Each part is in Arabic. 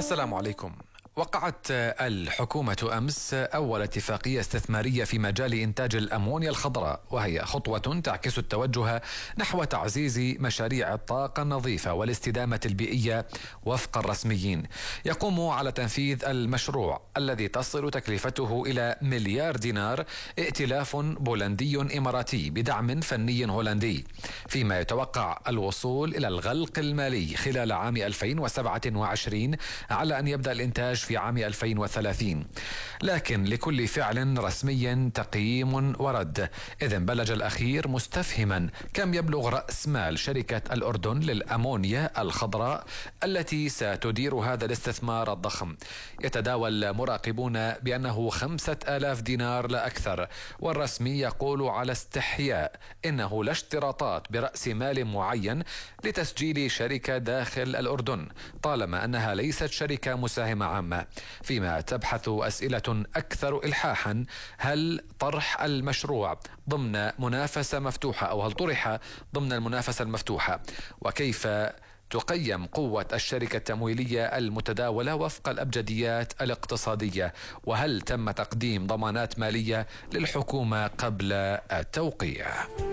السلام عليكم. وقعت الحكومة أمس أول اتفاقية استثمارية في مجال إنتاج الأمونيا الخضراء، وهي خطوة تعكس التوجه نحو تعزيز مشاريع الطاقة النظيفة والاستدامة البيئية وفق الرسميين. يقوم على تنفيذ المشروع الذي تصل تكلفته إلى مليار دينار ائتلاف بولندي إماراتي بدعم فني هولندي، فيما يتوقع الوصول إلى الغلق المالي خلال عام 2027 على أن يبدأ الإنتاج في عام 2030. لكن لكل فعل رسمي تقييم ورد، إذ بلج الأخير مستفهما كم يبلغ رأس مال شركة الأردن للأمونيا الخضراء التي ستدير هذا الاستثمار الضخم. يتداول مراقبون بأنه 5000 دينار لا أكثر، والرسمي يقول على استحياء إنه لا اشتراطات برأس مال معين لتسجيل شركة داخل الأردن، طالما أنها ليست شركة مساهمة عامة. فيما تبحث أسئلة أكثر إلحاحا: هل طرح المشروع ضمن منافسة مفتوحة، أو هل طرح ضمن المنافسة المفتوحة؟ وكيف تقيم قوة الشركة التمويلية المتداولة وفق الأبجديات الاقتصادية؟ وهل تم تقديم ضمانات مالية للحكومة قبل التوقيع؟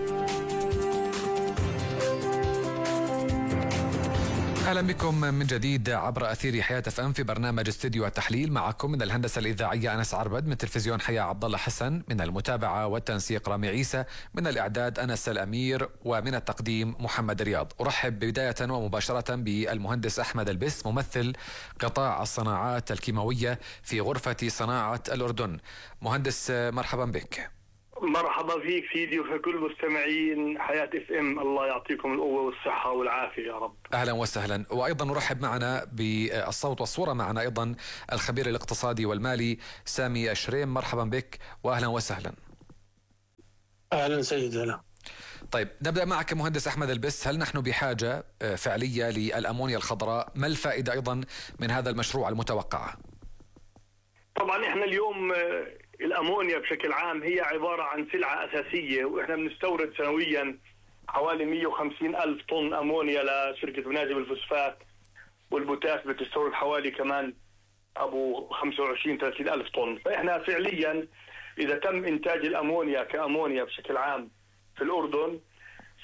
أهلا بكم من جديد عبر أثير حياة FM في برنامج استديو التحليل. معكم من الهندسة الإذاعية أنس عربد، من تلفزيون حياة عبد الله حسن، من المتابعة والتنسيق رامي عيسى، من الإعداد أنس الأمير، ومن التقديم محمد رياض. أرحب بداية ومباشرة بالمهندس أحمد البس، ممثل قطاع الصناعات الكيماوية في غرفة صناعة الأردن. مهندس مرحبا بك. مرحبا فيك سيدي وفي كل مستمعين حياة FM، الله يعطيكم القوة والصحة والعافية يا رب. أهلا وسهلا. وأيضا نرحب معنا بالصوت والصورة معنا أيضا الخبير الاقتصادي والمالي سامي الشريم. مرحبا بك وأهلا وسهلا. أهلا سيدي. هلا. طيب، نبدأ معك مهندس أحمد البس. هل نحن بحاجة فعلية للأمونيا الخضراء؟ ما الفائدة أيضا من هذا المشروع المتوقعة؟ طبعا احنا اليوم الأمونيا بشكل عام هي عبارة عن سلعة أساسية، وإحنا بنستورد سنويا حوالي 150 ألف طن أمونيا لشركة مناجم الفوسفات، والبوتاس بتستورد حوالي كمان أبو 25-30 ألف طن. فإحنا فعليا إذا تم إنتاج الأمونيا كأمونيا بشكل عام في الأردن